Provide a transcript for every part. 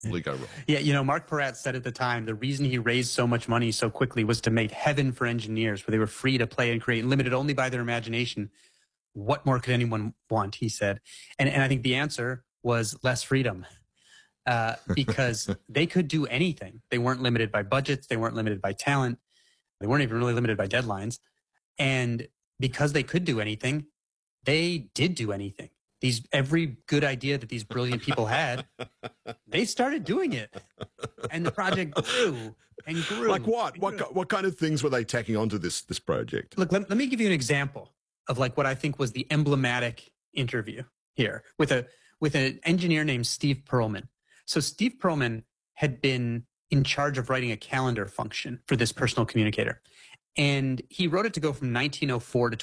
go wrong? Yeah, Mark Peratt said at the time the reason he raised so much money so quickly was to make heaven for engineers, where they were free to play and create, limited only by their imagination. What more could anyone want, he said. And I think the answer was less freedom, because they could do anything. They weren't limited by budgets. They weren't limited by talent. They weren't even really limited by deadlines. And because they could do anything, they did do anything. Every good idea that these brilliant people had, they started doing it. And the project grew and grew. Like what? What kind of things were they tacking onto this project? Look, let me give you an example of like what I think was the emblematic interview here with an engineer named Steve Perlman. So Steve Perlman had been in charge of writing a calendar function for this personal communicator. And he wrote it to go from 1904 to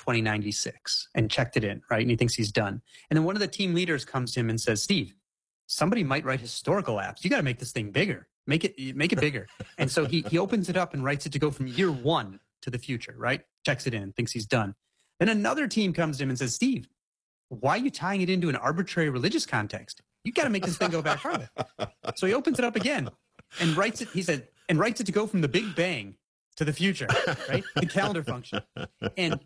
2096 and checked it in, right? And he thinks he's done. And then one of the team leaders comes to him and says, Steve, somebody might write historical apps. You got to make this thing bigger. Make it bigger. And so he opens it up and writes it to go from year one to the future, right? Checks it in and thinks he's done. Then another team comes to him and says, Steve, why are you tying it into an arbitrary religious context? You got to make this thing go back further. So he opens it up again and writes it, he said, and writes it to go from the Big Bang to the future, right? The calendar function. And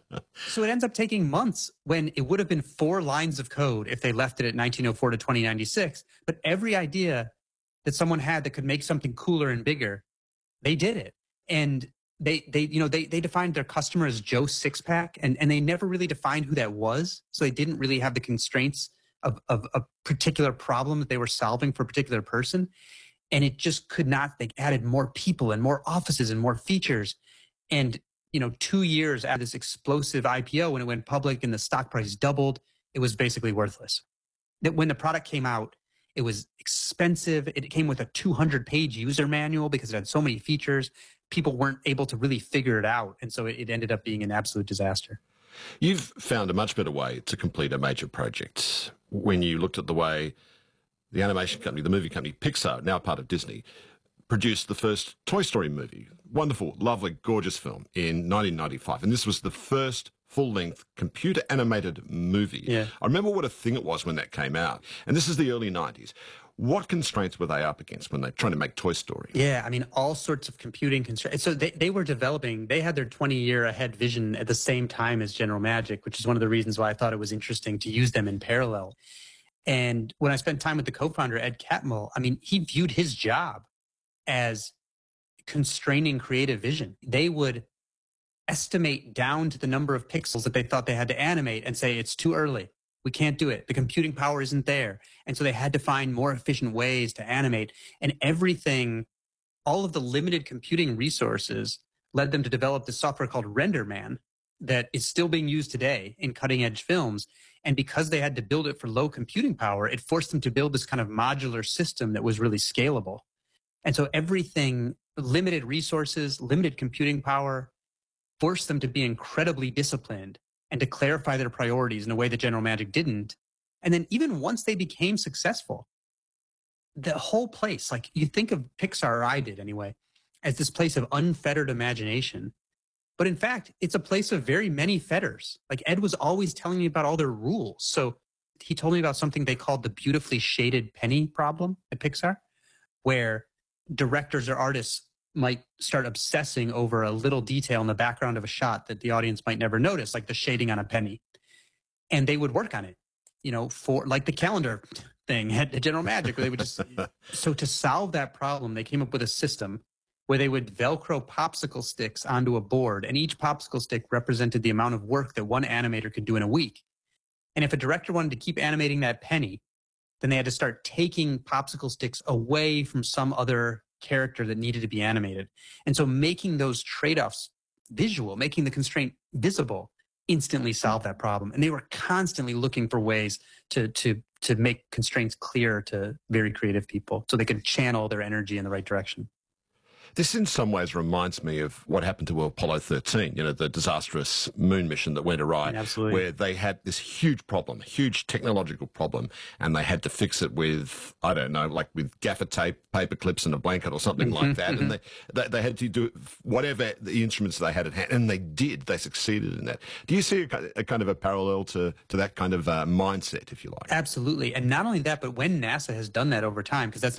so it ends up taking months when it would have been 4 lines of code if they left it at 1904 to 2096. But every idea that someone had that could make something cooler and bigger, they did it. And they defined their customer as Joe Sixpack, and they never really defined who that was. So they didn't really have the constraints of a particular problem that they were solving for a particular person. And it just could not. They added more people and more offices and more features. And, 2 years after this explosive IPO, when it went public and the stock price doubled, it was basically worthless. That when the product came out, it was expensive. It came with a 200-page user manual because it had so many features. People weren't able to really figure it out. And so it ended up being an absolute disaster. You've found a much better way to complete a major project when you looked at the way the animation company, the movie company Pixar, now part of Disney, produced the first Toy Story movie. Wonderful, lovely, gorgeous film in 1995. And this was the first full-length computer-animated movie. Yeah. I remember what a thing it was when that came out. And this is the early 90s. What constraints were they up against when they're trying to make Toy Story? Yeah, all sorts of computing constraints. So they were developing, they had their 20-year ahead vision at the same time as General Magic, which is one of the reasons why I thought it was interesting to use them in parallel. And when I spent time with the co-founder, Ed Catmull, he viewed his job as constraining creative vision. They would estimate down to the number of pixels that they thought they had to animate and say, it's too early. We can't do it. The computing power isn't there. And so they had to find more efficient ways to animate. And everything, all of the limited computing resources led them to develop this software called RenderMan that is still being used today in cutting edge films. And because they had to build it for low computing power, it forced them to build this kind of modular system that was really scalable. And so everything, limited resources, limited computing power, forced them to be incredibly disciplined and to clarify their priorities in a way that General Magic didn't. And then even once they became successful, the whole place, like you think of Pixar, or I did anyway, as this place of unfettered imagination. But in fact, it's a place of very many fetters. Like Ed was always telling me about all their rules. So he told me about something they called the beautifully shaded penny problem at Pixar, where directors or artists might start obsessing over a little detail in the background of a shot that the audience might never notice, like the shading on a penny. And they would work on it, for like the calendar thing at General Magic, where they would just, so to solve that problem, they came up with a system where they would Velcro popsicle sticks onto a board, and each popsicle stick represented the amount of work that one animator could do in a week. And if a director wanted to keep animating that penny, then they had to start taking popsicle sticks away from some other character that needed to be animated. And so making those trade-offs visual, making the constraint visible, instantly solved that problem. And they were constantly looking for ways to make constraints clear to very creative people so they could channel their energy in the right direction. This in some ways reminds me of what happened to Apollo 13, the disastrous moon mission that went awry. Absolutely. Where they had this huge problem, huge technological problem, and they had to fix it with, I don't know, like with gaffer tape, paper clips and a blanket or something like that. And they had to do whatever the instruments they had at hand, and they did. They succeeded in that. Do you see a kind of a parallel to that kind of mindset, if you like? Absolutely. And not only that, but when NASA has done that over time, because that's